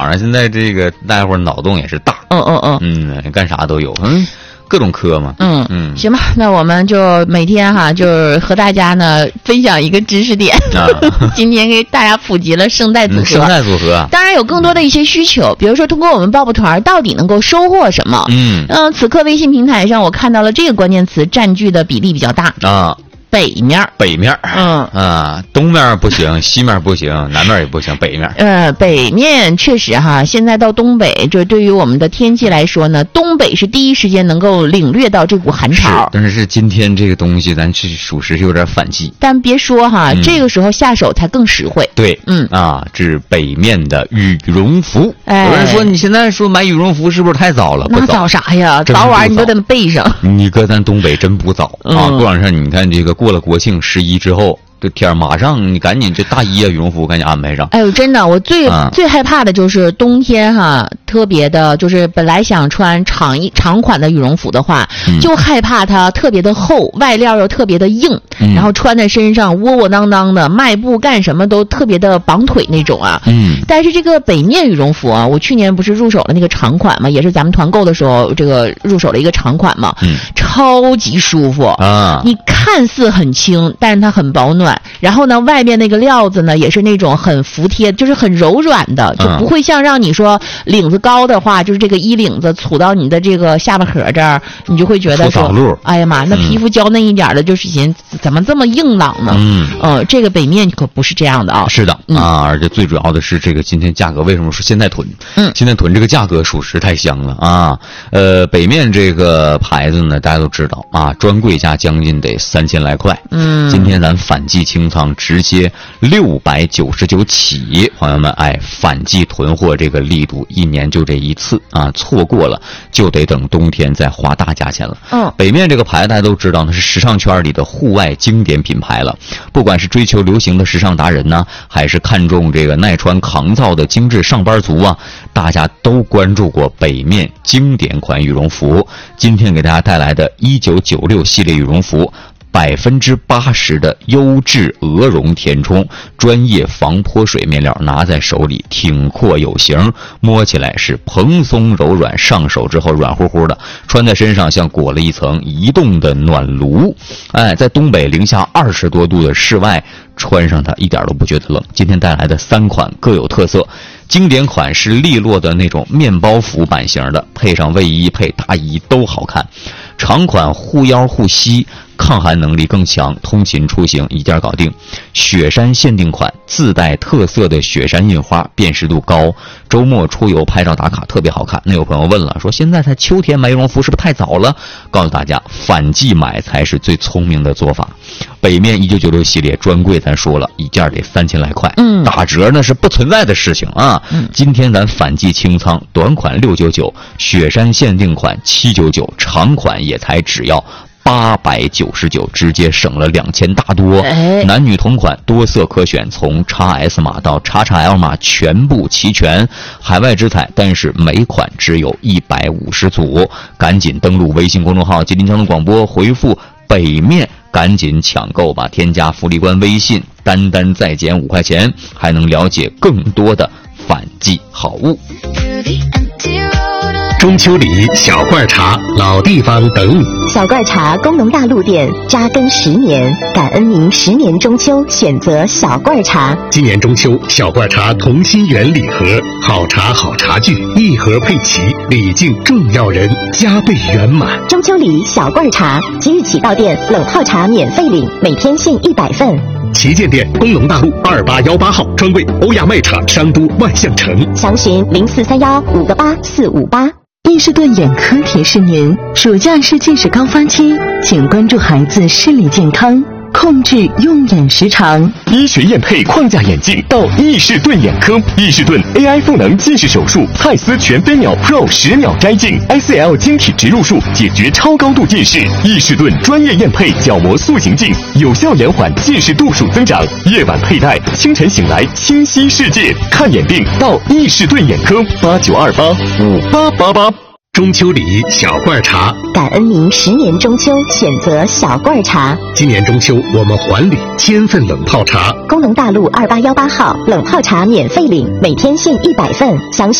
上现在这个大家伙脑洞也是大，干啥都有，各种科嘛。 行吧，那我们就每天就是和大家呢分享一个知识点。今天给大家普及了声带组合。 声带组合， 当然有更多的一些需求，比如说通过我们抱抱团到底能够收获什么？此刻微信平台上我看到了这个关键词占据的比例比较大啊。北面，东面不行，西面不行，南面也不行，北面。北面确实现在到东北，就对于我们的天气来说呢，东北是第一时间能够领略到这股寒潮。 但是今天这个东西，咱是属实是有点反季。 但别说这个时候下手才更实惠。 对，指北面的羽绒服。有人说你现在说买羽绒服是不是太早了？ 那早啥呀？早晚你都得备上。 你搁咱东北真不早啊！过两天你看这个。过了国庆11之后，这天马上你赶紧这大衣羽绒服赶紧安排上。 哎呦，真的，我最害怕的就是冬天特别的，就是本来想穿长款的羽绒服的话，就害怕它特别的厚，外料又特别的硬，然后穿在身上窝窝囊囊的，迈步干什么都特别的绑腿那种啊。但是这个北面羽绒服我去年不是入手了那个长款嘛，也是咱们团购的时候这个入手了一个长款嘛，超级舒服啊！你看似很轻，但是它很保暖。然后呢，外面那个料子呢，也是那种很服帖，就是很柔软的，就不会像让你说领子高的话，就是这个衣领子杵到你的这个下巴颏这儿，你就会觉得说，哎呀妈，那皮肤娇嫩一点的，就是怎么这么硬朗呢？这个北面可不是这样的啊。 是的而且最主要的是这个今天价格为什么说现在囤？现在囤这个价格属实太香了啊！北面这个牌子呢，大家都知道啊，专柜价将近得3000来块。今天咱反季清仓直接699起，朋友们，反季囤货这个力度1年就这一次啊，错过了就得等冬天再花大价钱了。北面这个牌大家都知道，那是时尚圈里的户外经典品牌了。不管是追求流行的时尚达人呢，还是看重这个耐穿抗造的精致上班族大家都关注过北面经典款羽绒服。今天给大家带来的1996系列羽绒服，80%的优质鹅绒填充，专业防泼水面料，拿在手里挺阔有型，摸起来是蓬松柔软，上手之后软乎乎的，穿在身上像裹了一层移动的暖炉。在东北零下20多度的室外，穿上它一点都不觉得冷。今天带来的3款各有特色。经典款是利落的那种面包服版型的，配上卫衣配大衣都好看。长款护腰护膝，抗寒能力更强，通勤出行一件搞定。雪山限定款自带特色的雪山印花，辨识度高，周末出游拍照打卡特别好看。那有朋友问了，说现在才秋天买羽绒服是不是太早了？告诉大家，反季买才是最聪明的做法。北面1996系列专柜咱说了，一件得3000来块，打折那是不存在的事情啊。今天咱反季清仓，短款699，雪山限定款799，长款也才只要899，直接省了2000大多。男女同款，多色可选，从 XS 码到 XXL 码全部齐全，海外直采，但是每款只有150组。赶紧登录微信公众号吉林交通广播，回复北面，赶紧抢购吧！添加福利官微信，单再减5块钱，还能了解更多的反季好物。 中秋礼小罐茶，老地方等你。 小罐茶工农大陆店扎根10年，感恩您10年中秋选择小罐茶。 今年中秋，小罐茶同心圆礼盒，好茶好茶具，一盒配齐，礼敬重要人，加倍圆满。 中秋礼小罐茶，即日起到店冷泡茶免费领，每天限100份。 旗舰店工农大路2818号，专柜欧亚卖场商都万象城。 详询0431-58458。 伊士顿眼科提示您，暑假是近视高发期，请关注孩子视力健康，控制用眼时长。 医学验配框架眼镜到伊士顿眼科，伊士顿 AI 赋能近视手术，泰斯全飞秒 Pro 10秒摘镜 ，ICL 晶体植入术解决超高度近视。伊士顿专业验配角膜塑形镜，有效延缓近视度数增长。夜晚佩戴，清晨醒来清晰世界。看眼病到伊士顿眼科，89285888。 中秋礼小罐茶， 感恩您10年中秋选择小罐茶。 今年中秋我们还礼1000份冷泡茶。 工农大路2818号，冷泡茶免费领，每天限100份。详